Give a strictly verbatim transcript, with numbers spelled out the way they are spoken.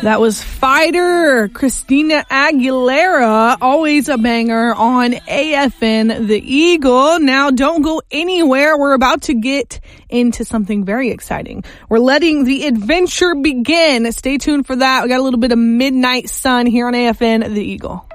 That was Fighter, Christina Aguilera, always a banger on A F N The Eagle. Now don't go anywhere. We're about to get into something very exciting. We're letting the adventure begin. Stay tuned for that. We got a little bit of Midnight Sun here on A F N The Eagle.